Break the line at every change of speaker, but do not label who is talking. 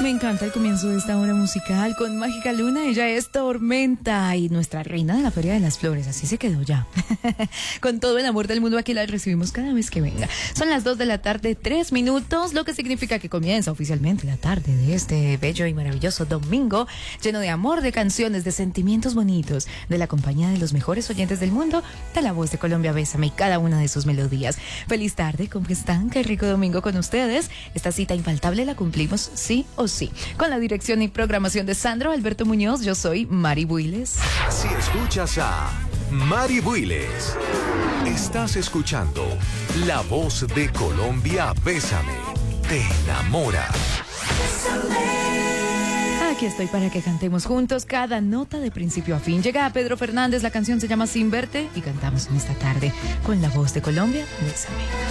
Me encanta el comienzo de esta hora musical con Mágica Luna. Ella es Tormenta y nuestra reina de la Feria de las Flores. Así se quedó ya. Con todo el amor del mundo, aquí la recibimos cada vez que venga. Son las 2 de la tarde, 3 minutos, lo que significa que comienza oficialmente la tarde de este bello y maravilloso domingo, lleno de amor, de canciones, de sentimientos bonitos, de la compañía de los mejores oyentes del mundo, de la voz de Colombia Bésame y cada una de sus melodías. Feliz tarde, ¿cómo están? Qué rico domingo con ustedes. Esta cita infaltable la cumplimos sí o sí. Con la dirección y programación de Sandro Alberto Muñoz, yo soy Mari Builes.
Si escuchas a Mari Builes, estás escuchando La Voz de Colombia Bésame. Te enamora.
Aquí estoy para que cantemos juntos cada nota de principio a fin. Llega Pedro Fernández, la canción se llama Sin Verte y cantamos en esta tarde con La Voz de Colombia Bésame.